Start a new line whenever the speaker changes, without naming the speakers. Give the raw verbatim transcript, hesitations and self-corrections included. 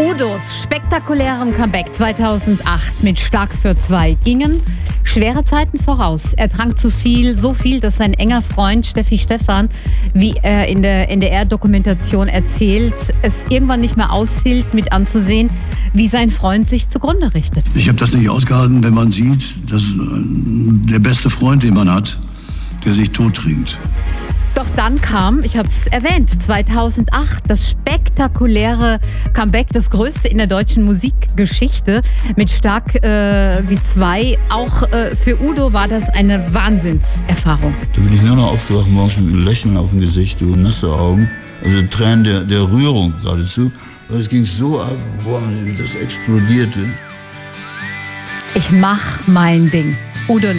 Udos spektakulärem Comeback zweitausendacht mit Stark für zwei gingen schwere Zeiten voraus. Er trank zu viel, so viel, dass sein enger Freund Steffi Stephan, wie er in der N D R-Dokumentation erzählt, es irgendwann nicht mehr aushielt, mit anzusehen, wie sein Freund sich zugrunde richtet.
Ich habe das nicht ausgehalten, wenn man sieht, dass der beste Freund, den man hat, der sich tottrinkt.
Doch dann kam, ich habe es erwähnt, zweitausendacht das spektakuläre Comeback, das größte in der deutschen Musikgeschichte mit Stark äh, wie zwei. Auch äh, für Udo war das eine Wahnsinnserfahrung.
Da bin ich nur noch aufgewacht morgens mit einem Lächeln auf dem Gesicht und nasse Augen, also Tränen der, der Rührung geradezu. Weil es ging so ab, boah, das explodierte.
Ich mach mein Ding. Udo Lindenberg.